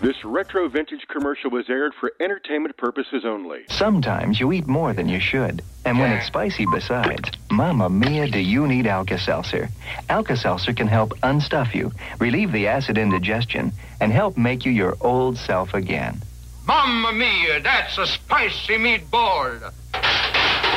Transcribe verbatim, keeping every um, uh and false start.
This retro vintage commercial was aired for entertainment purposes only. Sometimes you eat more than you should. And when it's spicy besides, Mamma Mia, do you need Alka-Seltzer? Alka-Seltzer can help unstuff you, relieve the acid indigestion, and help make you your old self again. Mamma Mia, that's a spicy meatball.